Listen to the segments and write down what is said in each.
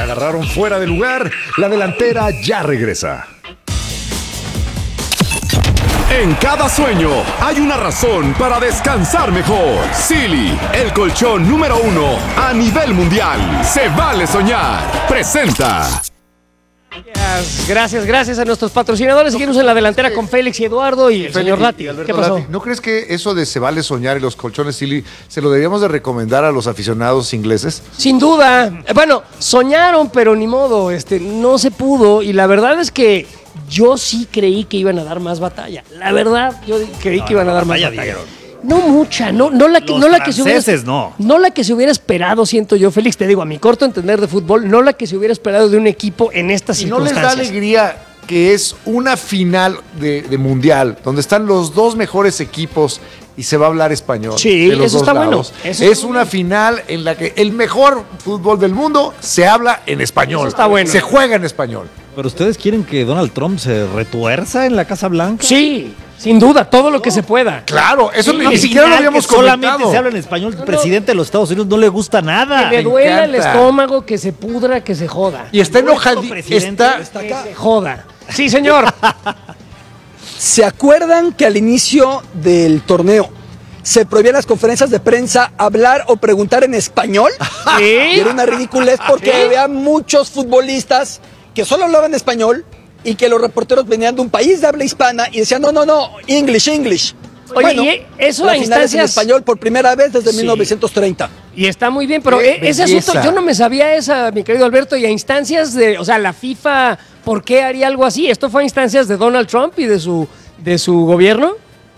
agarraron fuera de lugar. La delantera ya regresa. En cada sueño hay una razón para descansar mejor. Silly, el colchón número 1 a nivel mundial. Se vale soñar. Presenta. Gracias a nuestros patrocinadores. Seguimos en la delantera con Félix y Eduardo y el señor Lati. ¿Qué pasó? Lati, ¿no crees que eso de se vale soñar y los colchones Silly se lo deberíamos de recomendar a los aficionados ingleses? Sin duda. Bueno, soñaron, pero ni modo, no se pudo. Y la verdad es que yo sí creí que iban a dar más batalla. La verdad, yo creí que iban a dar más batalla. No mucha, no la que se hubiera esperado, siento yo, Félix, te digo, a mi corto entender de fútbol, no la que se hubiera esperado de un equipo en estas circunstancias. ¿No les da alegría que es una final de mundial, donde están los dos mejores equipos y se va a hablar español? Sí, de los eso dos está lados. bueno. Es una final en la que el mejor fútbol del mundo se habla en español. Eso está bueno. Se juega en español. ¿Pero ustedes quieren que Donald Trump se retuerza en la Casa Blanca? Sí, sin duda, todo lo que se pueda. Claro, eso Sí, ni siquiera lo habíamos solamente comentado. se habla en español. El presidente de los Estados Unidos no le gusta nada. Que le duela el encanta. estómago, que se pudra, que se joda. Y está enojado. presidente Está Que se joda. Sí, señor. ¿Se acuerdan que al inicio del torneo se prohibían las conferencias de prensa hablar o preguntar en español? Sí. Y era una ridiculez porque ¿Sí? había muchos futbolistas que solo hablaban español y que los reporteros venían de un país de habla hispana y decían, no, English. Oye, Bueno, y eso la a final es en instancias... español por primera vez desde Sí. 1930. Y está muy bien, pero Qué ese belleza. asunto, yo no me sabía esa, mi querido Alberto, y a instancias de, o sea, la FIFA, ¿por qué haría algo así? ¿Esto fue a instancias de Donald Trump y de su gobierno?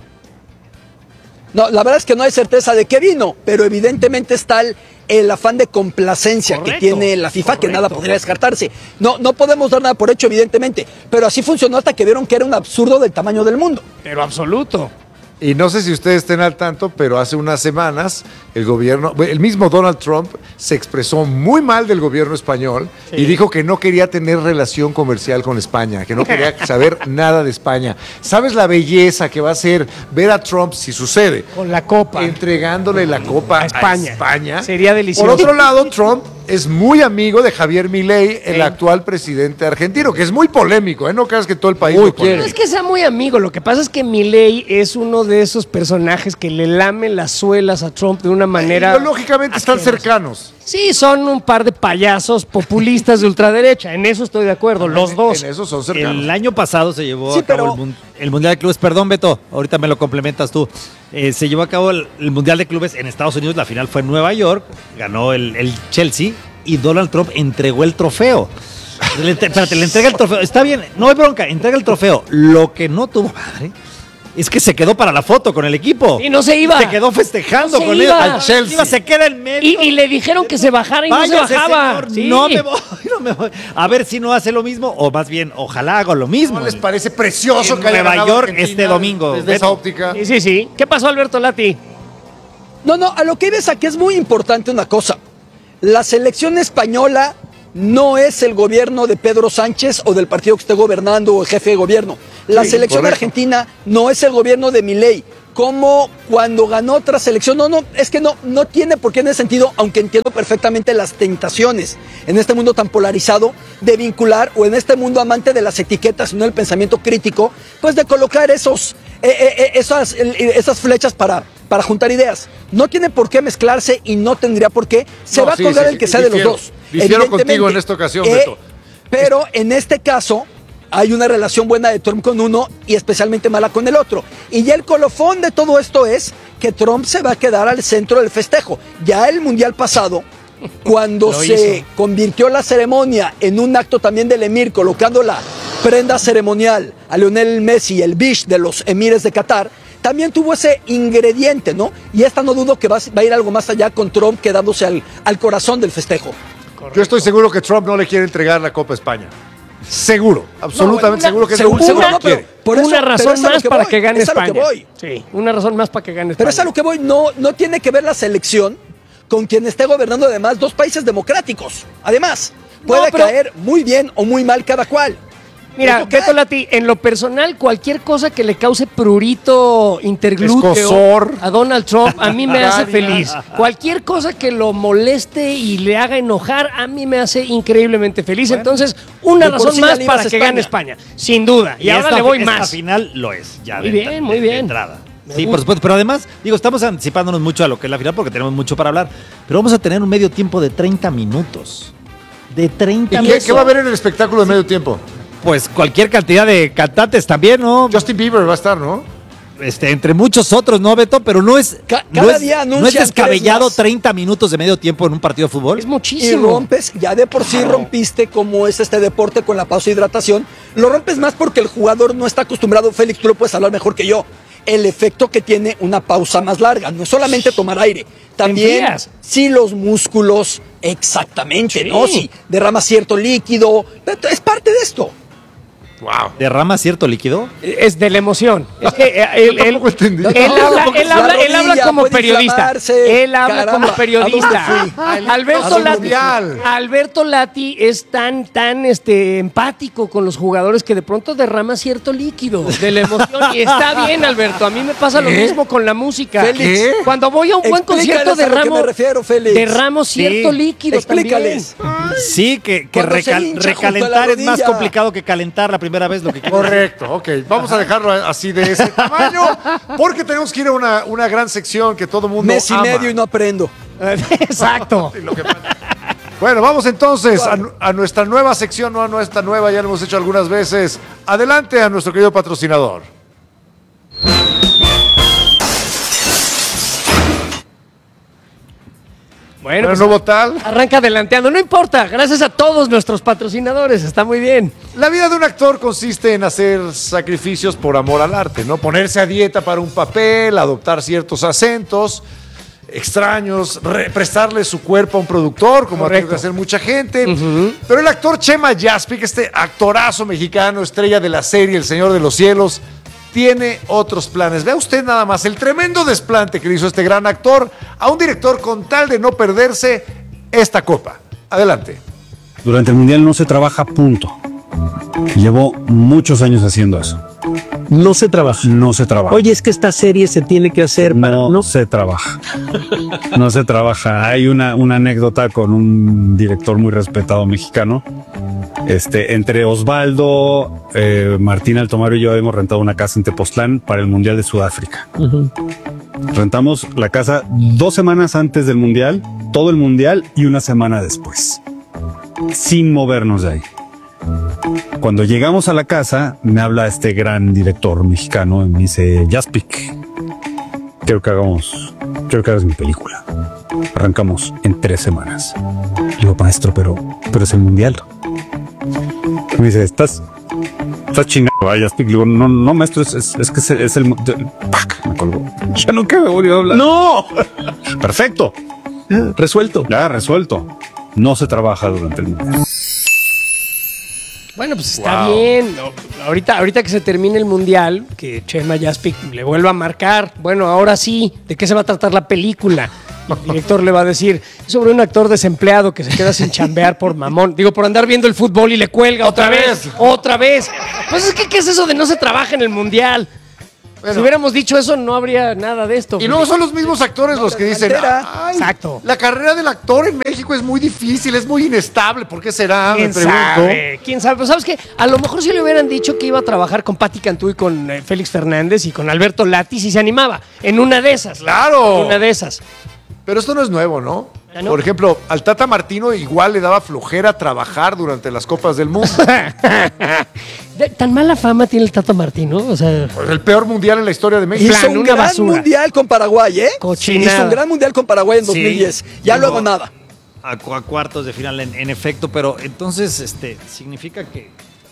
No, la verdad es que no hay certeza de qué vino, pero evidentemente está el afán de complacencia Correcto, que tiene la FIFA, que nada correcto. podría descartarse. No podemos dar nada por hecho, evidentemente, pero así funcionó hasta que vieron que era un absurdo del tamaño del mundo. Pero absoluto. Y no sé si ustedes estén al tanto, pero hace unas semanas el mismo Donald Trump se expresó muy mal del gobierno español y dijo que no quería tener relación comercial con España, que no quería saber nada de España. ¿Sabes la belleza que va a ser ver a Trump, si sucede, Con la copa. entregándole la copa A España. España? Sería delicioso. Por otro lado, Trump es muy amigo de Javier Milei, el actual presidente argentino, que es muy polémico, ¿eh? No creas que todo el país lo quiere. No es que sea muy amigo, lo que pasa es que Milei es uno de esos personajes que le lamen las suelas a Trump de una manera... Ideológicamente están cercanos. Sí, son un par de payasos populistas de ultraderecha, en eso estoy de acuerdo, los dos. En eso son cercanos. El año pasado se llevó Sí, a cabo pero- el Mundial de Clubes. Perdón, Beto, ahorita me lo complementas tú. Se llevó a cabo el Mundial de Clubes en Estados Unidos. La final fue en Nueva York. Ganó el Chelsea y Donald Trump entregó el trofeo. Le entrega el trofeo. Está bien, no hay bronca, entrega el trofeo. Lo que no tuvo madre es que se quedó para la foto con el equipo. Y no se iba. Se quedó festejando No se con iba. él. Al Chelsea. Se queda en medio. Y le dijeron que se bajara y no Váyase, se bajaba. señor, Sí. no me voy. A ver si no hace lo mismo, o más bien, ojalá haga lo mismo. ¿No les parece precioso En que haya Nueva ganado York Argentina este domingo? desde esa óptica? Sí. ¿Qué pasó, Alberto Lati? No, a lo que ves aquí es muy importante una cosa. La selección española no es el gobierno de Pedro Sánchez o del partido que esté gobernando o el jefe de gobierno. La Sí, selección correcto. argentina no es el gobierno de Milei. Como cuando ganó otra selección, es que no tiene por qué en ese sentido, aunque entiendo perfectamente las tentaciones en este mundo tan polarizado de vincular, o en este mundo amante de las etiquetas y no el pensamiento crítico, pues de colocar esas flechas para juntar ideas. No tiene por qué mezclarse y no tendría por qué. Se va a colgar el que sea de los dos. Difiero contigo Evidentemente, en esta ocasión, Beto. Pero en este caso hay una relación buena de Trump con uno y especialmente mala con el otro. Y ya el colofón de todo esto es que Trump se va a quedar al centro del festejo. Ya el mundial pasado, cuando Lo se hizo. convirtió la ceremonia en un acto también del emir, colocando la prenda ceremonial a Lionel Messi, el bish de los emires de Qatar, también tuvo ese ingrediente, ¿no? Y esta no dudo que va a ir algo más allá con Trump quedándose al corazón del festejo. Yo estoy seguro que Trump no le quiere entregar la Copa a España. Seguro, absolutamente una- seguro que seguro, seguro no, no quiere. Por eso- una pero razón es a lo más que para voy, que gane es a lo que España. voy. Sí, una razón más para que gane España. Pero es a lo que voy, no tiene que ver la selección con quien esté gobernando además dos países democráticos. Además, puede pero- caer muy bien o muy mal cada cual. Mira, Beto Lati, en lo personal, cualquier cosa que le cause prurito interglúteo Escozor. a Donald Trump, a mí me hace feliz. Cualquier cosa que lo moleste y le haga enojar, a mí me hace increíblemente feliz. Entonces, una de por razón sí más ya le ibas para a que gane España, sin duda. Y ahora le voy esta más. final lo es, ya. Muy de- bien, muy de bien. entrada. Sí, por supuesto. Pero además, digo, estamos anticipándonos mucho a lo que es la final porque tenemos mucho para hablar. Pero vamos a tener un medio tiempo de 30 minutos. De 30 ¿Y minutos. qué va a haber en el espectáculo de medio tiempo? Pues cualquier cantidad de cantantes también, ¿no? Justin Bieber va a estar, ¿no? Entre muchos otros, ¿no, Beto? Pero no es, Cada no es, día no es anuncian descabellado 3 más. 30 minutos de medio tiempo en un partido de fútbol. Es Y muchísimo. rompes, ya de por sí rompiste como es este deporte con la pausa de hidratación. Lo rompes más porque el jugador no está acostumbrado. Félix, tú lo puedes hablar mejor que yo. El efecto que tiene una pausa más larga. No es solamente tomar aire. También enfrías. si los músculos, exactamente, Sí. ¿no? Si derramas cierto líquido. Es parte de esto. Wow. ¿Derrama cierto líquido? Es de la emoción. Es que él tampoco entendí. porque él la habla rodilla como puede periodista. inflamarse. Él habla Caramba, como periodista. ¿a dónde fui? Alberto al Lati, mundial. Alberto Lati es tan empático con los jugadores que de pronto derrama cierto líquido de la emoción. Y está bien, Alberto. A mí me pasa lo mismo con la música. Félix, ¿Qué? Cuando voy a un buen explícales concierto a lo que me refiero, Félix. derramo cierto Sí. líquido Explícales. Sí, que Cuando se hincha junto a la recalentar es más rodilla. complicado que calentar la primera vez. Lo que Correcto, ok. Vamos a dejarlo así de ese tamaño porque tenemos que ir a una gran sección que todo mundo Mes y ama. medio y no aprendo. Exacto. Bueno, vamos entonces a nuestra nueva sección, no a nuestra nueva, ya lo hemos hecho algunas veces. Adelante a nuestro querido patrocinador. Bueno, pues, nuevo tal. arranca adelanteando. No importa. Gracias a todos nuestros patrocinadores. Está muy bien. La vida de un actor consiste en hacer sacrificios por amor al arte, ¿no? Ponerse a dieta para un papel, adoptar ciertos acentos extraños, prestarle su cuerpo a un productor, como ha tenido que hacer mucha gente. Pero el actor Chema Jaspic, este actorazo mexicano, estrella de la serie El Señor de los Cielos, tiene otros planes. Vea usted nada más el tremendo desplante que le hizo este gran actor a un director con tal de no perderse esta copa. Adelante. Durante el Mundial no se trabaja, punto. Llevo muchos años haciendo eso. No se trabaja. No se trabaja. Oye, es que esta serie se tiene que hacer para... no se trabaja. No se trabaja. Hay una anécdota con un director muy respetado mexicano. Entre Osvaldo, Martín Altomaro y yo hemos rentado una casa en Tepoztlán para el Mundial de Sudáfrica. Rentamos la casa 2 semanas antes del Mundial, todo el Mundial y una semana después, sin movernos de ahí. Cuando llegamos a la casa, me habla este gran director mexicano y me dice: Jaspic, quiero que hagas mi película. Arrancamos en 3 semanas. Le digo: maestro, pero es el Mundial. Me dice: estás chingado, Jaspic. Le digo: no, maestro, es que es el ¡pac! Me colgó. Ya nunca me volvió a hablar. ¡No! Perfecto. Resuelto. Ya resuelto. No se trabaja durante el Mundial. Bueno, pues está bien. Ahorita que se termine el Mundial, que Chema Jaspic le vuelva a marcar, bueno, ahora sí, ¿de qué se va a tratar la película? Y el director le va a decir: es sobre un actor desempleado que se queda sin chambear por mamón. Digo, por andar viendo el fútbol y le cuelga otra vez. Pues es que, ¿qué es eso de no se trabaja en el Mundial? Bueno. Si hubiéramos dicho eso, no habría nada de esto. Y luego son los mismos actores los que dicen: "Ay, Exacto. la carrera del actor en México es muy difícil, es muy inestable. ¿Por qué será?" Me ¿Quién pregunto. sabe? ¿Quién sabe? Pues sabes que a lo mejor si le hubieran dicho que iba a trabajar con Patti Cantú y con Félix Fernández y con Alberto Lati, si se animaba. En una de esas. ¡Claro! En una de esas. Pero esto no es nuevo, ¿no? ¿Ah, no? Por ejemplo, al Tata Martino igual le daba flojera trabajar durante las Copas del Mundo. Tan mala fama tiene el Tato Martino, o sea, Pues el peor mundial en la historia de México. Hizo plan, un una gran basura. mundial con Paraguay, ¿eh? Cochinada. Hizo un gran mundial con Paraguay en 2010. Ya llegó luego nada. A cuartos de final en efecto, pero entonces significa que...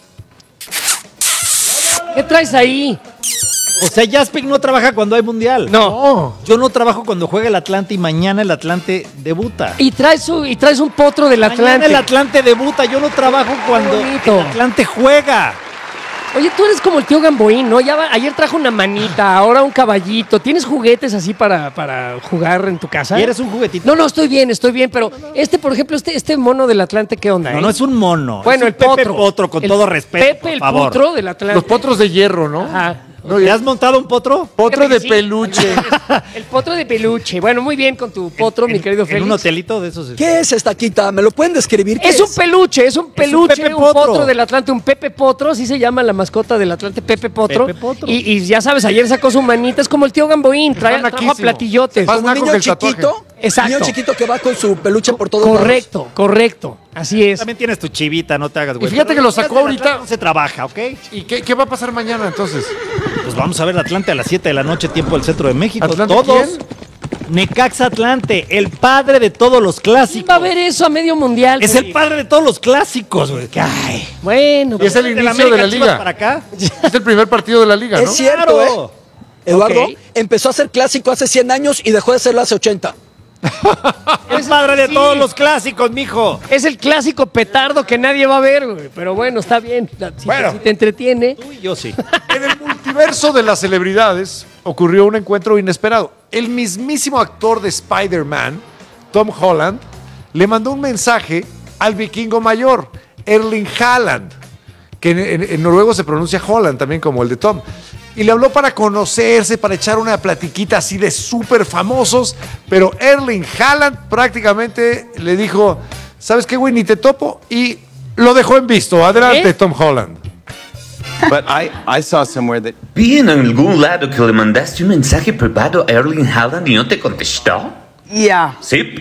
¿qué traes ahí? O sea, Jaspic no trabaja cuando hay Mundial. No. Yo no trabajo cuando juega el Atlante y mañana el Atlante debuta. Y traes un potro del Mañana Atlante. el Atlante debuta. Yo no trabajo cuando bonito. el Atlante juega. Oye, tú eres como el tío Gamboín, ¿no? Ayer trajo una manita, ahora un caballito. ¿Tienes juguetes así para jugar en tu casa? ¿Y eres un juguetito? No, estoy bien, pero por ejemplo, este mono del Atlante, ¿qué onda? No es un mono. Bueno, es el un Pepe potro. Potro, con todo respeto, Pepe, por el favor. potro del Atlante. Los potros de hierro, ¿no? Ajá. No, ¿Te has montado un potro? Potro de Sí. peluche. El potro de peluche. Bueno, muy bien con tu potro, mi querido En Félix. un hotelito de esos. ¿Qué es esta quita? ¿Me lo pueden describir? ¿Qué Es un peluche, un Pepe un Potro. potro del Atlante, un Pepe Potro, así se llama la mascota del Atlante, Pepe Potro. Pepe Potro. Y ya sabes, ayer sacó su manita, es como el tío Gamboín, trajo a naquísimo. platillotes. Más Como un naco niño que el tatuaje. chiquito. Exacto. Niño chiquito que va con su peluche por todos lados. Correcto, así es. También tienes tu chivita, no te hagas güey. fíjate que lo sacó ahorita. No se trabaja, ¿ok? ¿Y qué va a pasar mañana entonces? Pues vamos a ver Atlante a las 7 de la noche, tiempo del centro de México. ¿Atlante Todos. quién? Necaxa Atlante, el padre de todos los ¿Quién clásicos. va a ver eso a medio mundial? Es güey? el padre de todos los clásicos, güey. Ay. Bueno, Y es el De inicio de América la Chivas liga. para acá. Es el primer partido de la liga, ¿no? Es cierto, Claro. Eduardo Ok. empezó a ser clásico hace 100 años y dejó de serlo hace 80. El padre de Sí. todos los clásicos, mijo. es el clásico petardo que nadie va a ver, güey. Pero bueno, está bien. Si te entretiene. Tú y yo sí. En el multiverso de las celebridades ocurrió un encuentro inesperado. El mismísimo actor de Spider-Man, Tom Holland, le mandó un mensaje al vikingo mayor, Erling Haaland, que en noruego se pronuncia Holland también como el de Tom. Y le habló para conocerse, para echar una platiquita así de súper famosos, pero Erling Haaland prácticamente le dijo, ¿sabes qué, güey? Ni te topo, y lo dejó en visto. Adelante, ¿Eh? Tom Holland. But I saw somewhere that Vi en algún lado que le mandaste un mensaje privado a Erling Haaland y no te contestó. Yeah. Sí.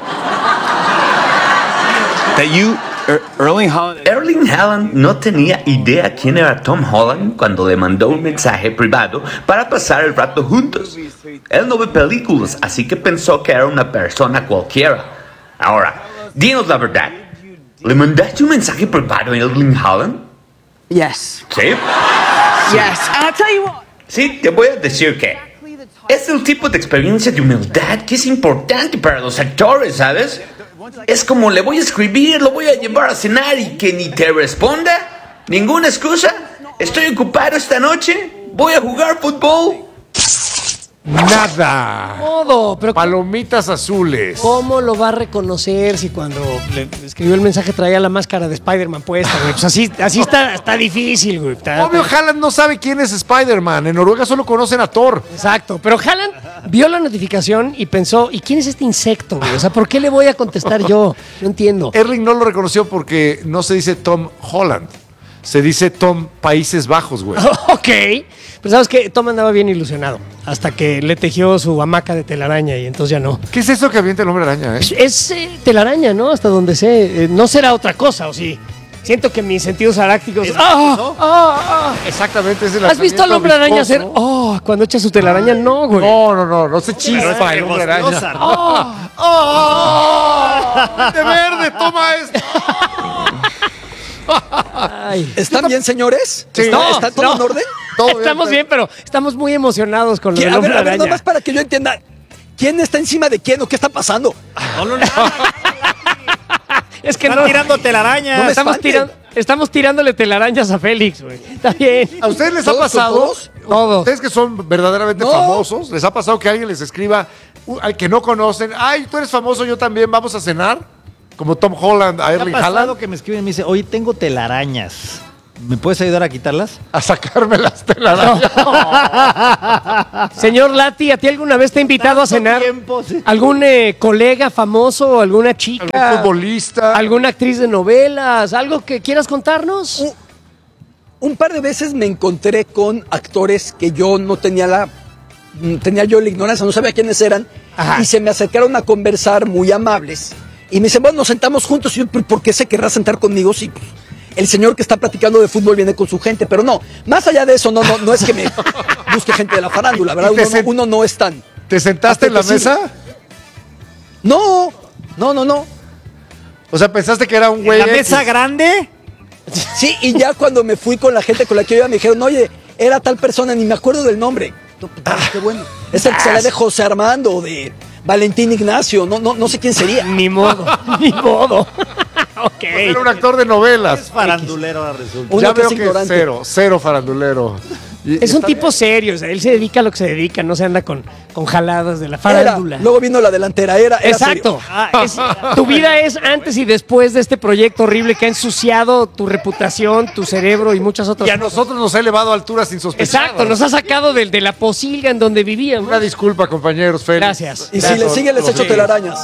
Erling Haaland. Erling Haaland no tenía idea quién era Tom Holland cuando le mandó un mensaje privado para pasar el rato juntos. Él no ve películas, así que pensó que era una persona cualquiera. Ahora, dinos la verdad. ¿Le mandaste un mensaje privado a Erling Haaland? Yes. Sí. Yes. And I'll tell you what. Sí, te voy a decir que es el tipo de experiencia de humildad que es importante para los actores, ¿sabes? Es como le voy a escribir, lo voy a llevar a cenar y que ni te responda. Ninguna excusa. Estoy ocupado esta noche. Voy a jugar fútbol. Nada. Todo, pero Palomitas azules. ¿cómo lo va a reconocer si cuando le escribió el mensaje traía la máscara de Spider-Man puesta, güey? Pues así está difícil, güey. Obvio, Haaland no sabe quién es Spider-Man. En Noruega solo conocen a Thor. Exacto, pero Haaland vio la notificación y pensó, ¿y quién es este insecto, güey? O sea, ¿por qué le voy a contestar yo? No entiendo. Erling no lo reconoció porque no se dice Tom Holland. Se dice Tom Países Bajos, güey. Ok, pero sabes que Tom andaba bien ilusionado hasta que le tejió su hamaca de telaraña y entonces ya no. ¿Qué es eso que avienta el hombre araña, Es telaraña, ¿no? Hasta donde sé. No será otra cosa, ¿o sí? Siento que mis sentidos arácticos. Exactamente, es el ¿Has visto al hombre araña hacer? viscoso. Cuando echa su telaraña, no, güey. No se Pero es chispa el hombre araña. pegostiosa, ¿no? ¡De verde, toma esto! Ay. ¿Están bien, señores? Sí. ¿Está todo en orden? Estamos bien, pero estamos muy emocionados con lo del A hombre ver, araña. nada más para que yo entienda. ¿Quién está encima de quién o qué está pasando? No. Es que Están no. tirando telaraña. No me Estamos, estamos tirándole telarañas a Félix, güey. Está bien. ¿A ustedes les ha ¿Todos pasado? todos? Todos. Ustedes que son verdaderamente No. famosos, ¿les ha pasado que alguien les escriba al que no conocen? Ay, tú eres famoso, yo también, vamos a cenar. Como Tom Holland a ¿Qué ha Erling pasado Haaland. que me escriben y me dice, oye, tengo telarañas. ¿Me puedes ayudar a quitarlas? A sacarme las telarañas. Señor Lati, ¿a ti alguna vez te ha invitado a Tanto cenar tiempo, sí. algún colega famoso, alguna chica, Algún futbolista. alguna actriz de novelas, algo que quieras contarnos? Un par de veces me encontré con actores que yo no tenía tenía yo la ignorancia, no sabía quiénes eran, Ajá. y se me acercaron a conversar muy amables. Y me dicen, bueno, nos sentamos juntos. Y yo, ¿por qué se querrá sentar conmigo si pues, el señor que está platicando de fútbol viene con su gente? Pero no, más allá de eso, no es que me busque gente de la farándula, ¿verdad? ¿Y te Uno no es tan... ¿Te sentaste en la Hasta que sí. mesa? No. O sea, ¿pensaste que era un güey ¿La X? mesa grande? Sí, y ya cuando me fui con la gente con la que yo iba, me dijeron, oye, era tal persona, ni me acuerdo del nombre. No, pues, qué bueno. Es el que se la de José Armando, de Valentín Ignacio, no sé quién sería. Ni modo, ni modo. Ok. Era un actor de novelas. Es farandulero ahora resulta. Uno Ya que veo es que ignorante. cero farandulero. Es un tipo serio, o sea, él se dedica a lo que se dedica, no se anda con jaladas de la farándula. Luego vino la delantera, era Exacto. Tu vida es antes y después de este proyecto horrible que ha ensuciado tu reputación, tu cerebro y muchas otras Y a cosas. nosotros nos ha elevado a alturas insospechadas. Exacto, nos ha sacado de la posilga en donde vivíamos. Una disculpa, compañeros, Félix. Gracias. Y si le sigue, les echo telarañas.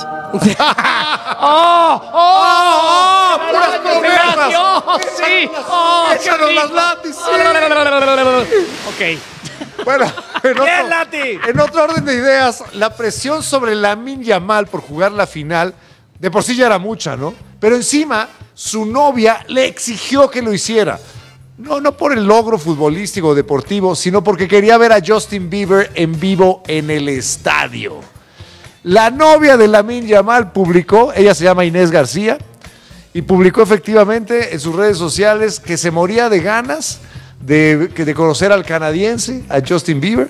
¡Oh! ¡Puras promesas! ¡Sí! ¡Oh, qué ¡Échanos las rico! lápices! Ok. Bueno, ¡Bien, Lati! en otro orden de ideas, la presión sobre Lamine Yamal por jugar la final, de por sí ya era mucha, ¿no? Pero encima, su novia le exigió que lo hiciera. No por el logro futbolístico o deportivo, sino porque quería ver a Justin Bieber en vivo en el estadio. La novia de Lamine Yamal publicó, ella se llama Inés García, y publicó efectivamente en sus redes sociales que se moría de ganas de conocer al canadiense, a Justin Bieber,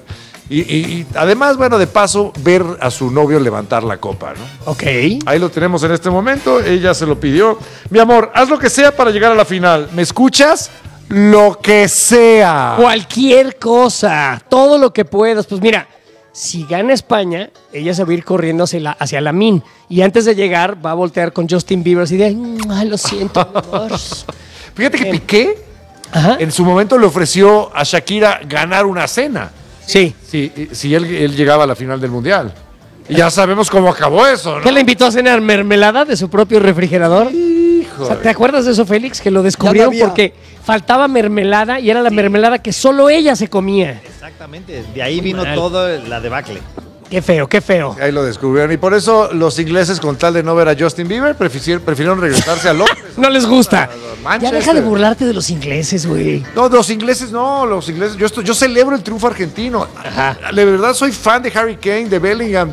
y además, bueno, de paso, ver a su novio levantar la copa, ¿no? Ok. Ahí lo tenemos en este momento, ella se lo pidió. Mi amor, haz lo que sea para llegar a la final. ¿Me escuchas? Lo que sea. Cualquier cosa, todo lo que puedas. Pues mira, si gana España, ella se va a ir corriendo hacia Lamine. Y antes de llegar, va a voltear con Justin Bieber así de, ay, lo siento, mi amor". Fíjate que Piqué Ajá. en su momento le ofreció a Shakira ganar una cena. Sí. Si él llegaba a la final del Mundial. Y ya sabemos cómo acabó eso, ¿no? ¿Qué le invitó a cenar? ¿Mermelada de su propio refrigerador? O sea, ¿te acuerdas de eso, Félix? Que lo descubrieron Ya no había. porque faltaba mermelada y era la mermelada que solo ella se comía. Exactamente. De ahí vino mal. todo la debacle. Qué feo, qué feo. Ahí lo descubrieron. Y por eso los ingleses, con tal de no ver a Justin Bieber, prefirieron regresarse a Londres. No les gusta. Ya Manchester. deja de burlarte de los ingleses, güey. No, los ingleses no, los ingleses. Yo celebro el triunfo argentino. Ajá. De verdad soy fan de Harry Kane, de Bellingham,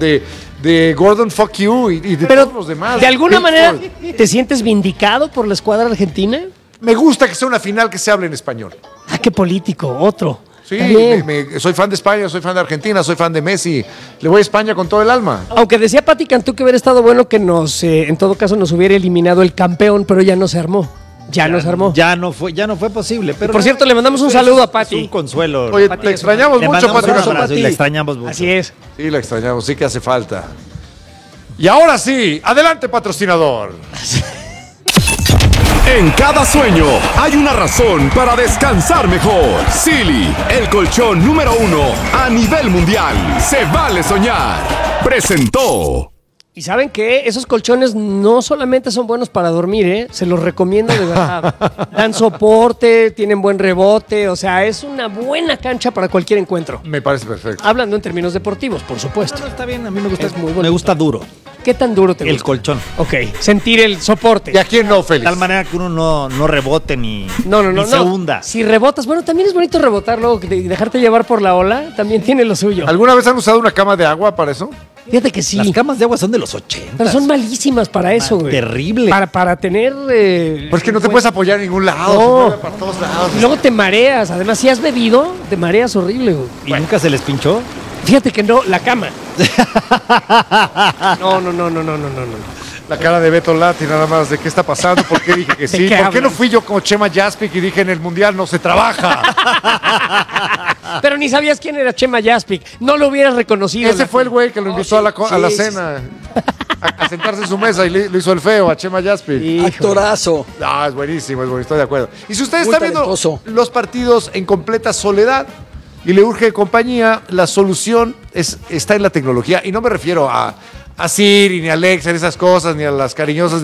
de Gordon Fuck You y de Pero todos los demás. de alguna Pickford. manera, ¿te sientes vindicado por la escuadra argentina? Me gusta que sea una final que se hable en español. Ah, qué político, otro. Sí, Está bien. soy fan de España, soy fan de Argentina, soy fan de Messi. Le voy a España con todo el alma. Aunque decía Pati Cantú que hubiera estado bueno que en todo caso, nos hubiera eliminado el campeón, pero ya no se armó. Ya no se armó. Ya no fue posible. Pero Por cierto, le mandamos un saludo a Pati. Es un consuelo. Oye, Pati, te eso. extrañamos Le mucho, mandamos Pati. un abrazo, abrazo y Pati. la extrañamos mucho. Así es. Sí, la extrañamos, sí que hace falta. Y ahora sí, adelante, patrocinador. En cada sueño hay una razón para descansar mejor. Silly, el colchón número 1 a nivel mundial. Se vale soñar. Presentó. Y saben que esos colchones no solamente son buenos para dormir, ¿eh? Se los recomiendo de verdad. Dan soporte, tienen buen rebote, o sea, es una buena cancha para cualquier encuentro. Me parece perfecto. Hablando en términos deportivos, por supuesto. No, está bien, a mí me gusta. Es muy bonito. Me gusta duro. ¿Qué tan duro te gusta? El colchón. Ok, sentir el soporte. ¿Y a quién no, De Félix? tal manera que uno no rebote ni se hunda. Si rebotas, bueno, también es bonito rebotar luego, dejarte llevar por la ola, también tiene lo suyo. ¿Alguna vez han usado una cama de agua para eso? Fíjate que sí. Las camas de agua son de los 80. Pero son malísimas para eso, güey. Terrible. Para tener... Pues que no te puedes apoyar en ningún lado. No. Se mueve para todos lados. Y luego te mareas. Además, si has bebido, te mareas horrible, güey. ¿Y nunca se les pinchó? Fíjate que no, la cama. No. La cara de Beto Lati, nada más, ¿de qué está pasando? ¿Por qué dije que ¿De sí? qué ¿Por qué no hablan? fui yo como Chema Jaspic y dije en el Mundial no se trabaja? Pero ni sabías quién era Chema Jaspic. No lo hubieras reconocido. Ese fue el güey que lo invitó a la sí, cena. A sentarse en su mesa y le hizo el feo a Chema Jaspic. Híjole. Actorazo. Ah, es buenísimo, estoy de acuerdo. Y si usted Muy está viendo talentoso. los partidos en completa soledad y le urge compañía, la solución está en la tecnología. Y no me refiero a Siri, ni a Alexa, ni esas cosas, ni a las cariñosas